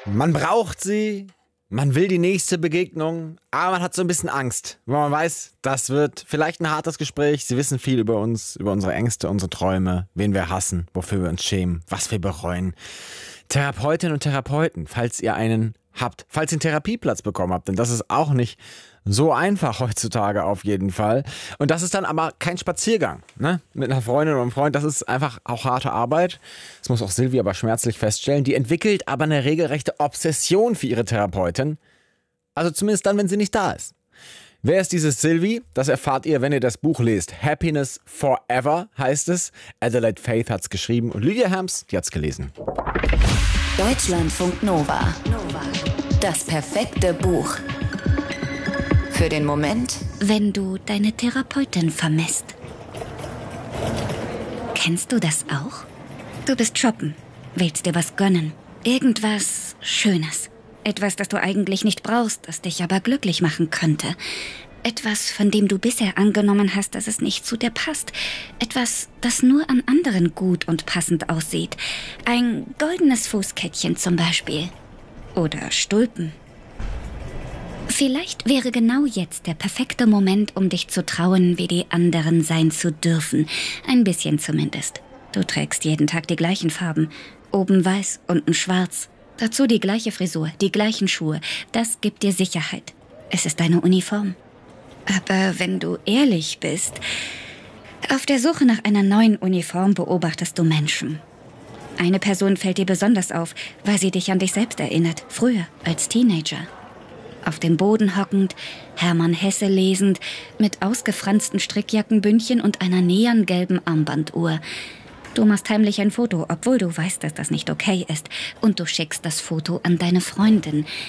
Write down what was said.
Man braucht sie, man will die nächste Begegnung, aber man hat so ein bisschen Angst, weil man weiß, das wird vielleicht ein hartes Gespräch. Sie wissen viel über uns, über unsere Ängste, unsere Träume, wen wir hassen, wofür wir uns schämen, was wir bereuen. Therapeutinnen und Therapeuten, falls ihr einen habt, falls ihr einen Therapieplatz bekommen habt, denn das ist auch nicht so einfach heutzutage auf jeden Fall. Und das ist dann aber kein Spaziergang, ne? Mit einer Freundin oder einem Freund, das ist einfach auch harte Arbeit. Das muss auch Silvia aber schmerzlich feststellen. Die entwickelt aber eine regelrechte Obsession für ihre Therapeutin. Also zumindest dann, wenn sie nicht da ist. Wer ist dieses Sylvie? Das erfahrt ihr, wenn ihr das Buch lest. Happiness Forever heißt es. Adelaide Faith hat's geschrieben und Lydia Herms, die hat's gelesen. Deutschlandfunk Nova. Das perfekte Buch. Für den Moment, wenn du deine Therapeutin vermisst. Kennst du das auch? Du bist shoppen, willst dir was gönnen. Irgendwas Schönes. Etwas, das du eigentlich nicht brauchst, das dich aber glücklich machen könnte. Etwas, von dem du bisher angenommen hast, dass es nicht zu dir passt. Etwas, das nur an anderen gut und passend aussieht. Ein goldenes Fußkettchen zum Beispiel. Oder Stulpen. Vielleicht wäre genau jetzt der perfekte Moment, um dich zu trauen, wie die anderen sein zu dürfen. Ein bisschen zumindest. Du trägst jeden Tag die gleichen Farben. Oben weiß, unten schwarz. Dazu die gleiche Frisur, die gleichen Schuhe. Das gibt dir Sicherheit. Es ist deine Uniform. Aber wenn du ehrlich bist, auf der Suche nach einer neuen Uniform beobachtest du Menschen. Eine Person fällt dir besonders auf, weil sie dich an dich selbst erinnert, früher als Teenager. Auf dem Boden hockend, Hermann Hesse lesend, mit ausgefransten Strickjackenbündchen und einer neongelben Armbanduhr. Du machst heimlich ein Foto, obwohl du weißt, dass das nicht okay ist. Und du schickst das Foto an deine Freundin.